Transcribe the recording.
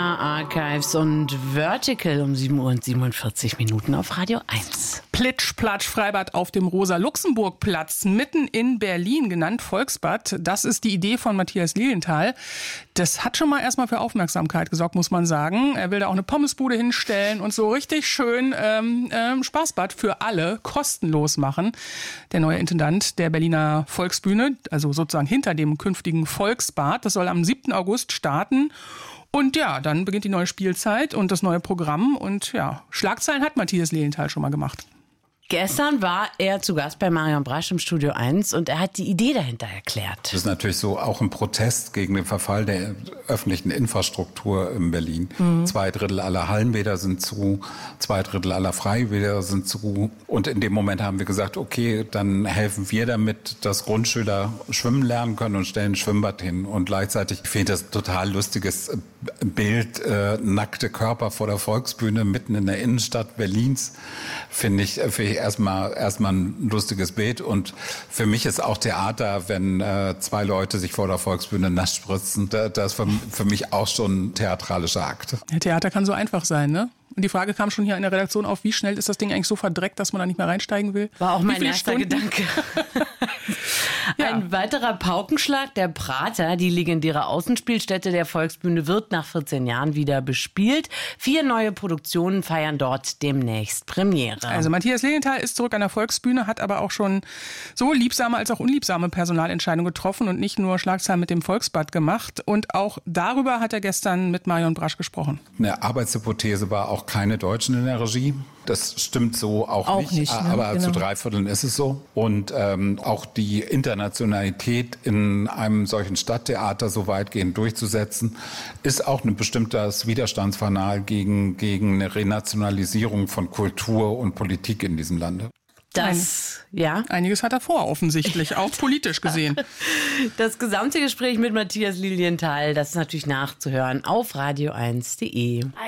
BR Archives und Vertical um 7:47 auf Radio 1. Plitsch, Platsch, Freibad auf dem Rosa-Luxemburg-Platz, mitten in Berlin, genannt Volksbad. Das ist die Idee von Matthias Lilienthal. Das hat schon mal erstmal für Aufmerksamkeit gesorgt, muss man sagen. Er will da auch eine Pommesbude hinstellen und so richtig schön Spaßbad für alle kostenlos machen. Der neue Intendant der Berliner Volksbühne, also sozusagen hinter dem künftigen Volksbad. Das soll am 7. August starten. Und ja, dann beginnt die neue Spielzeit und das neue Programm. Und ja, Schlagzeilen hat Matthias Lilienthal schon mal gemacht. Gestern war er zu Gast bei Marion Brasch im Studio 1 und er hat die Idee dahinter erklärt. Das ist natürlich so auch ein Protest gegen den Verfall der öffentlichen Infrastruktur in Berlin. 2/3 aller Hallenbäder sind zu, 2/3 aller Freibäder sind zu. Und in dem Moment haben wir gesagt, okay, dann helfen wir damit, dass Grundschüler schwimmen lernen können und stellen ein Schwimmbad hin. Und gleichzeitig finde ich das total lustiges Bild, nackte Körper vor der Volksbühne mitten in der Innenstadt Berlins, finde ich erstmal ein lustiges Bild. Und für mich ist auch Theater, wenn 2 Leute sich vor der Volksbühne nass spritzen, das ist für mich auch schon ein theatralischer Akt. Ja, Theater kann so einfach sein, ne? Und die Frage kam schon hier in der Redaktion auf, wie schnell ist das Ding eigentlich so verdreckt, dass man da nicht mehr reinsteigen will? War auch mein erster Gedanke. Ja. Ein weiterer Paukenschlag, der Prater, die legendäre Außenspielstätte der Volksbühne, wird nach 14 Jahren wieder bespielt. 4 neue Produktionen feiern dort demnächst Premiere. Also Matthias Lilienthal ist zurück an der Volksbühne, hat aber auch schon so liebsame als auch unliebsame Personalentscheidungen getroffen und nicht nur Schlagzeilen mit dem Volksbad gemacht. Und auch darüber hat er gestern mit Marion Brasch gesprochen. Eine Arbeitshypothese war auch keine Deutschen in der Regie. Das stimmt so auch nicht, ne? Aber genau. Zu 3/4 ist es so. Und auch die Internationalität in einem solchen Stadttheater so weitgehend durchzusetzen, ist auch ein bestimmtes Widerstandsfanal gegen eine Renationalisierung von Kultur und Politik in diesem Lande. Einiges hat er vor, offensichtlich, auch politisch gesehen. Das gesamte Gespräch mit Matthias Lilienthal, das ist natürlich nachzuhören auf radio1.de.